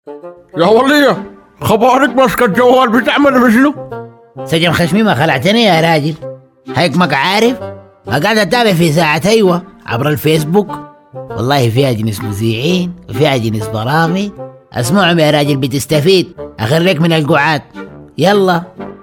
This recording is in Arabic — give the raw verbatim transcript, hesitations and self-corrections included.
يا ولية، خبرك ماسك الجوال بتعمل بشنو؟ سجن خشمي ما خلعتني يا راجل. هيك ما عارف قاعد اتابع في ساعة ايوه عبر الفيسبوك. والله فيها جنس مذيعين وفيها جنس برامج. اسمعهم يا راجل بتستفيد. اخريك من القعاد. يلا.